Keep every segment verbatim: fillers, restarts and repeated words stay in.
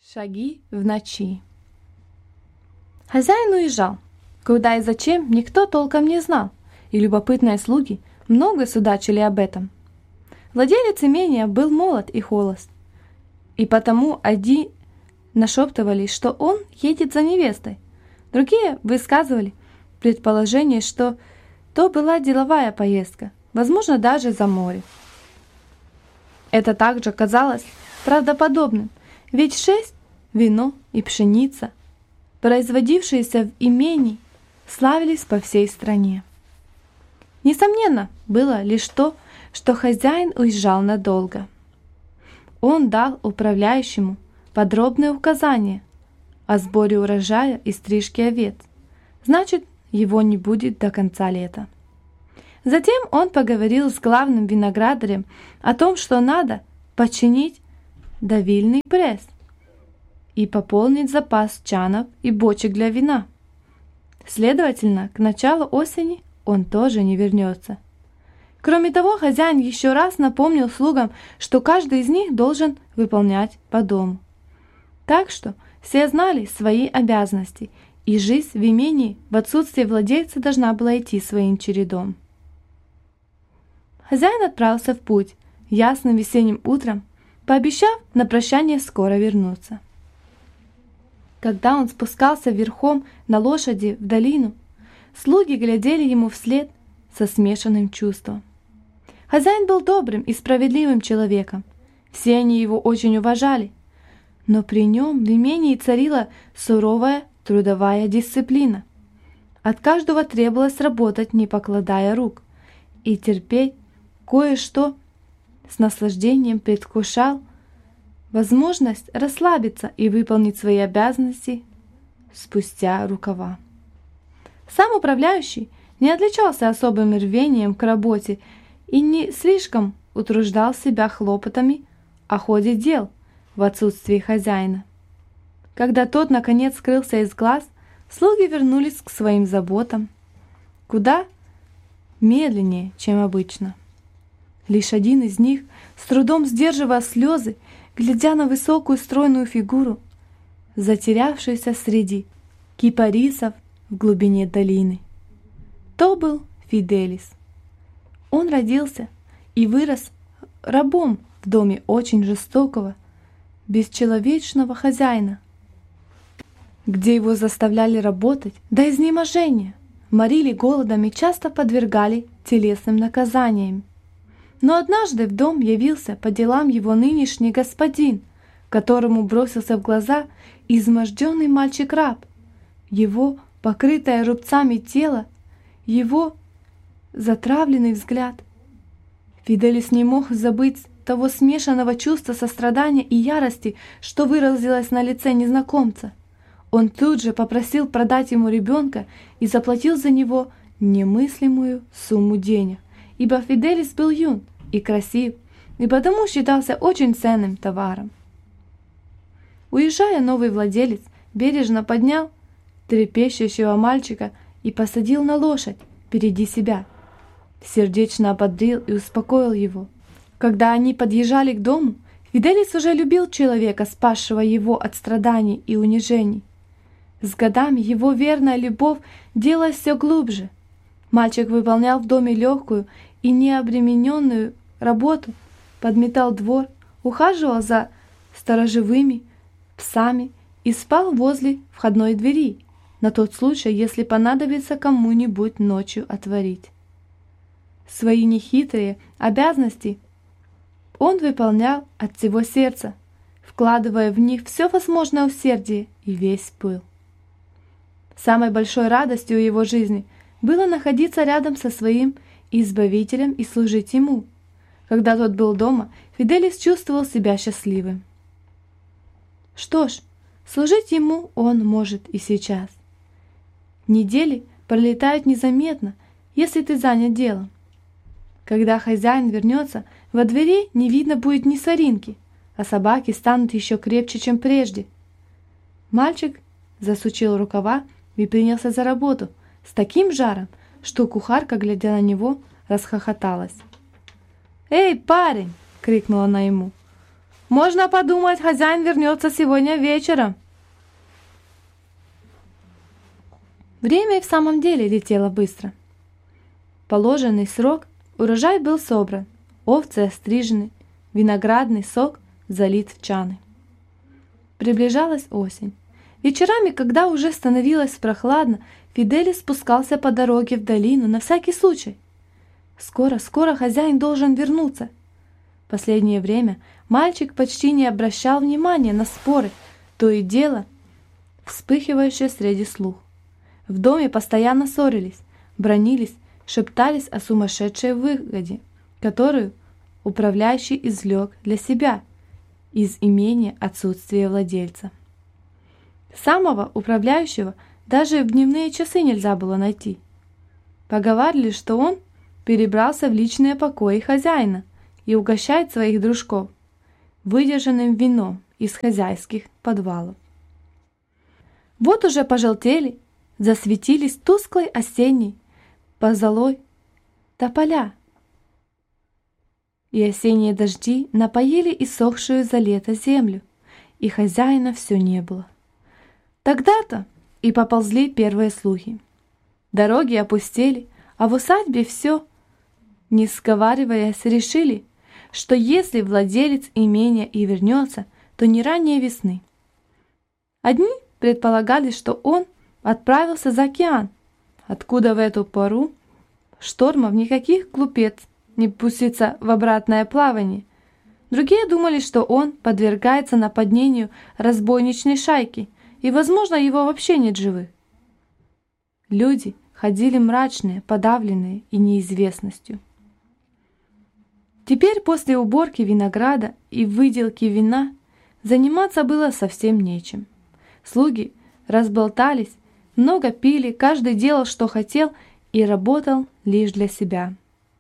Шаги в ночи. Хозяин уезжал. Куда и зачем, никто толком не знал, и любопытные слуги много судачили об этом. Владелец имения был молод и холост, и потому одни нашептывали, что он едет за невестой, другие высказывали предположение, что то была деловая поездка, возможно, даже за море. Это также казалось правдоподобным, ведь шесть вино и пшеница, производившиеся в имении, славились по всей стране. Несомненно, было лишь то, что хозяин уезжал надолго. Он дал управляющему подробные указания о сборе урожая и стрижке овец, значит, его не будет до конца лета. Затем он поговорил с главным виноградарем о том, что надо починить давильный пресс и пополнить запас чанов и бочек для вина. Следовательно, к началу осени он тоже не вернется. Кроме того, хозяин еще раз напомнил слугам, что каждый из них должен выполнять по дому. Так что все знали свои обязанности, и жизнь в имении в отсутствие владельца должна была идти своим чередом. Хозяин отправился в путь ясным весенним утром, пообещав на прощание скоро вернуться. Когда он спускался верхом на лошади в долину, слуги глядели ему вслед со смешанным чувством. Хозяин был добрым и справедливым человеком, все они его очень уважали, но при нем в имении царила суровая трудовая дисциплина. От каждого требовалось работать, не покладая рук, и терпеть кое-что с наслаждением предвкушал возможность расслабиться и выполнить свои обязанности спустя рукава. Сам управляющий не отличался особым рвением к работе и не слишком утруждал себя хлопотами о ходе дел в отсутствии хозяина. Когда тот, наконец, скрылся из глаз, слуги вернулись к своим заботам куда медленнее, чем обычно. Лишь один из них, с трудом сдерживая слезы, глядя на высокую стройную фигуру, затерявшуюся среди кипарисов в глубине долины. То был Фиделис. Он родился и вырос рабом в доме очень жестокого, бесчеловечного хозяина, где его заставляли работать до изнеможения, морили голодом и часто подвергали телесным наказаниям. Но однажды в дом явился по делам его нынешний господин, которому бросился в глаза изможденный мальчик-раб, его покрытое рубцами тело, его затравленный взгляд. Фиделис не мог забыть того смешанного чувства сострадания и ярости, что выразилось на лице незнакомца. Он тут же попросил продать ему ребенка и заплатил за него немыслимую сумму денег, ибо Фиделис был юн и красив, и потому считался очень ценным товаром. Уезжая, новый владелец бережно поднял трепещущего мальчика и посадил на лошадь впереди себя, сердечно ободрил и успокоил его. Когда они подъезжали к дому, Фиделис уже любил человека, спасшего его от страданий и унижений. С годами его верная любовь делалась все глубже. Мальчик выполнял в доме легкую и необремененную работу, подметал двор, ухаживал за сторожевыми псами и спал возле входной двери, на тот случай, если понадобится кому-нибудь ночью отворить. Свои нехитрые обязанности он выполнял от всего сердца, вкладывая в них все возможное усердие и весь пыл. Самой большой радостью его жизни было находиться рядом со своим избавителем и служить ему. Когда тот был дома, Фиделис чувствовал себя счастливым. Что ж, служить ему он может и сейчас. Недели пролетают незаметно, если ты занят делом. Когда хозяин вернется, во дворе не видно будет ни соринки, а собаки станут еще крепче, чем прежде. Мальчик засучил рукава и принялся за работу с таким жаром, что кухарка, глядя на него, расхохоталась. «Эй, парень!» — крикнула она ему. Можно подумать, хозяин вернется сегодня вечером». Время и в самом деле летело быстро. В положенный срок урожай был собран, овцы острижены, виноградный сок залит в чаны. Приближалась осень. Вечерами, когда уже становилось прохладно, Фиделис спускался по дороге в долину на всякий случай. Скоро, скоро хозяин должен вернуться. В последнее время мальчик почти не обращал внимания на споры, то и дело вспыхивающие среди слух. В доме постоянно ссорились, бранились, шептались о сумасшедшей выгоде, которую управляющий извлек для себя из имения отсутствия владельца. Самого управляющего даже в дневные часы нельзя было найти. Поговаривали, что он перебрался в личные покои хозяина и угощает своих дружков выдержанным вином из хозяйских подвалов. Вот уже пожелтели, засветились тусклой осенней позолой тополя, и осенние дожди напоили иссохшую за лето землю, и хозяина все не было. Тогда-то и поползли первые слухи. Дороги опустели, а в усадьбе все, не сговариваясь, решили, что если владелец имения и вернется, то не ранее весны. Одни предполагали, что он отправился за океан, откуда в эту пору штормов никаких глупец не пустится в обратное плавание. Другие думали, что он подвергается нападению разбойничной шайки, и, возможно, его вообще нет живых. Люди ходили мрачные, подавленные и неизвестностью. Теперь после уборки винограда и выделки вина заниматься было совсем нечем. Слуги разболтались, много пили, каждый делал, что хотел, и работал лишь для себя.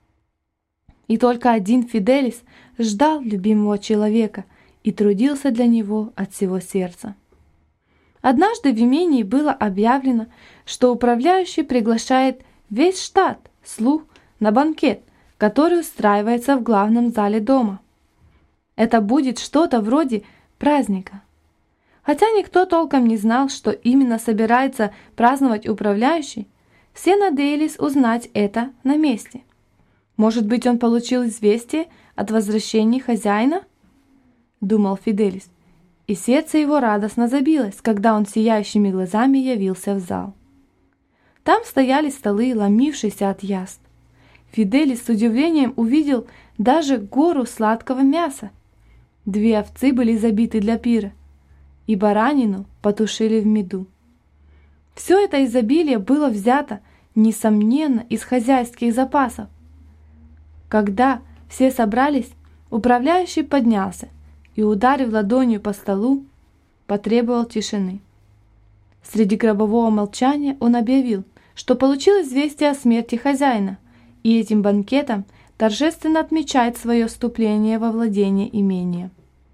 И только один Фиделис ждал любимого человека и трудился для него от всего сердца. Однажды в имении было объявлено, что управляющий приглашает весь штат слуг на банкет, который устраивается в главном зале дома. Это будет что-то вроде праздника. Хотя никто толком не знал, что именно собирается праздновать управляющий, все надеялись узнать это на месте. Может быть, он получил известие от возвращения хозяина? Думал Фиделис, и сердце его радостно забилось, когда он сияющими глазами явился в зал. Там стояли столы, ломившиеся от яств. Фиделис с удивлением увидел даже гору сладкого мяса. Две овцы были забиты для пира, и баранину потушили в меду. Все это изобилие было взято, несомненно, из хозяйских запасов. Когда все собрались, управляющий поднялся и, ударив ладонью по столу, потребовал тишины. Среди гробового молчания он объявил, что получил известие о смерти хозяина, и этим банкетом торжественно отмечает свое вступление во владение имения.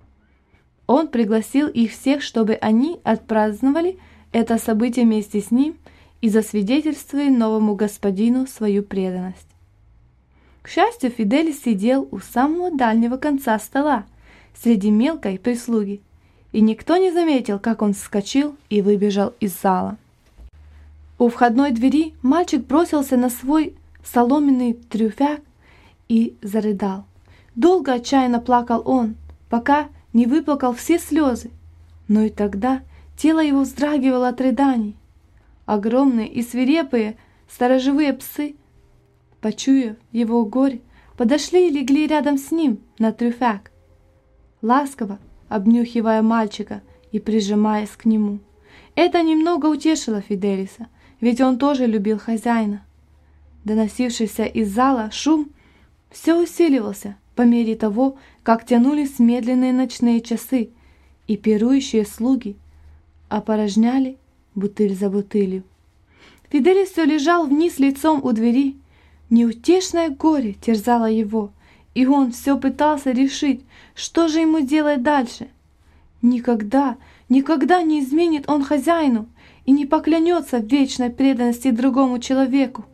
Он пригласил их всех, чтобы они отпраздновали это событие вместе с ним и засвидетельствовали новому господину свою преданность. К счастью, Фиделис сидел у самого дальнего конца стола, среди мелкой прислуги, и никто не заметил, как он вскочил и выбежал из зала. У входной двери мальчик бросился на свой соломенный трюфяк и зарыдал. Долго отчаянно плакал он, пока не выплакал все слезы, но и тогда тело его вздрагивало от рыданий. Огромные и свирепые сторожевые псы, почуяв его горе, подошли и легли рядом с ним на трюфяк, ласково обнюхивая мальчика и прижимаясь к нему. Это немного утешило Фиделиса, ведь он тоже любил хозяина. Доносившийся из зала шум все усиливался по мере того, как тянулись медленные ночные часы, и пирующие слуги опорожняли бутыль за бутылью. Фиделис все лежал вниз лицом у двери. Неутешное горе терзало его, и он все пытался решить, что же ему делать дальше. Никогда, никогда не изменит он хозяину и не поклянется в вечной преданности другому человеку.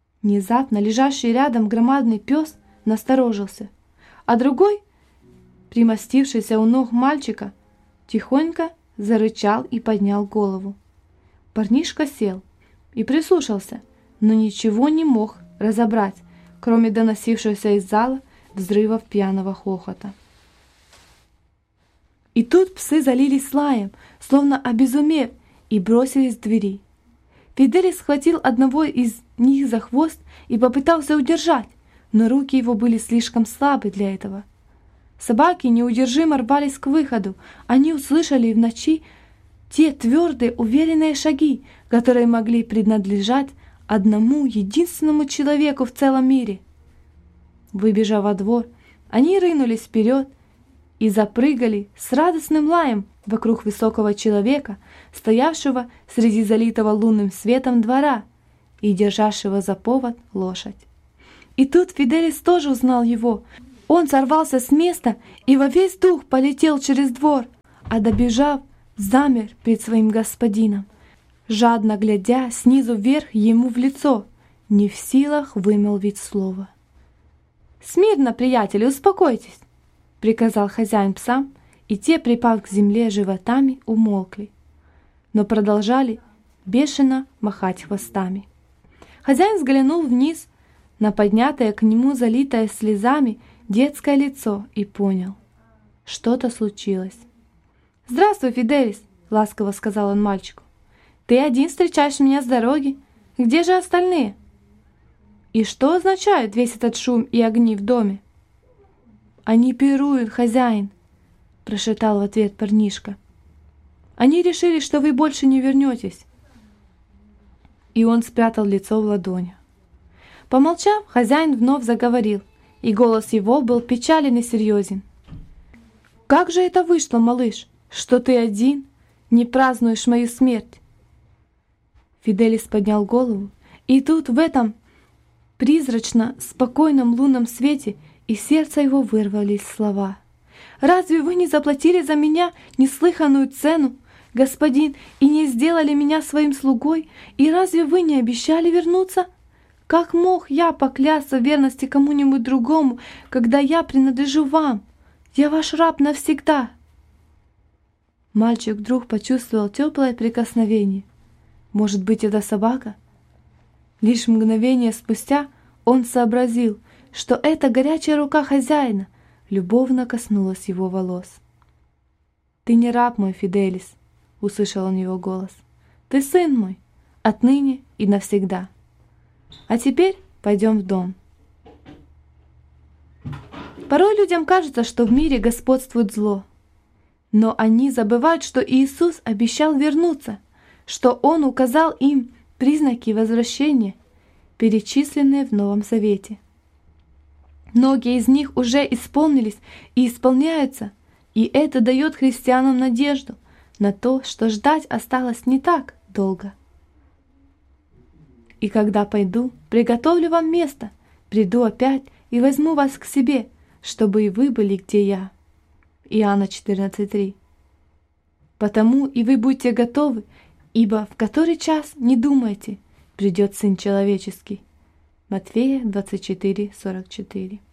Внезапно лежащий рядом громадный пес насторожился, а другой примостившийся у ног мальчика, тихонько зарычал и поднял голову. Парнишка сел и прислушался, но ничего не мог разобрать, кроме доносившегося из зала взрывов пьяного хохота. И тут псы залились лаем, словно обезумев, и бросились к двери. Фиделис схватил одного из них за хвост и попытался удержать, но руки его были слишком слабы для этого. Собаки неудержимо рвались к выходу. Они услышали в ночи те твердые, уверенные шаги, которые могли принадлежать одному единственному человеку в целом мире. Выбежав во двор, они рынулись вперед и запрыгали с радостным лаем вокруг высокого человека, стоявшего среди залитого лунным светом двора и державшего за повод лошадь. И тут Фиделис тоже узнал его. Он сорвался с места и во весь дух полетел через двор, а добежав, замер перед своим господином, жадно глядя снизу вверх ему в лицо, не в силах вымолвить слово. «Смирно, приятели, успокойтесь!» — приказал хозяин псам, и те, припав к земле животами, умолкли, но продолжали бешено махать хвостами. Хозяин взглянул вниз на поднятое к нему залитое слезами детское лицо и понял, что-то случилось. «Здравствуй, Фиделис!» — ласково сказал он мальчику. «Ты один встречаешь меня с дороги. Где же остальные? И что означает весь этот шум и огни в доме?» «Они пируют, хозяин!» — прошептал в ответ парнишка. «Они решили, что вы больше не вернетесь». И он спрятал лицо в ладонях. Помолчав, хозяин вновь заговорил, и голос его был печален и серьезен. «Как же это вышло, малыш, что ты один не празднуешь мою смерть?» Фиделис поднял голову, и тут в этом призрачно спокойном лунном свете из сердца его вырвались слова. «Разве вы не заплатили за меня неслыханную цену, господин, и не сделали меня своим слугой? И разве вы не обещали вернуться? Как мог я поклясться в верности кому-нибудь другому, когда я принадлежу вам? Я ваш раб навсегда!» Мальчик вдруг почувствовал теплое прикосновение. Может быть, это собака? Лишь мгновение спустя он сообразил, что эта горячая рука хозяина любовно коснулась его волос. «Ты не раб мой, Фиделис», — услышал он его голос. «Ты сын мой, отныне и навсегда. А теперь пойдем в дом». Порой людям кажется, что в мире господствует зло, но они забывают, что Иисус обещал вернуться, что Он указал им признаки возвращения, перечисленные в Новом Завете. Многие из них уже исполнились и исполняются, и это дает христианам надежду на то, что ждать осталось не так долго. «И когда пойду, приготовлю вам место, приду опять и возьму вас к себе, чтобы и вы были, где я». Иоанна четырнадцать три. «Потому и вы будьте готовы, ибо в который час не думайте, придет Сын Человеческий». Матфея двадцать четыре сорок четыре.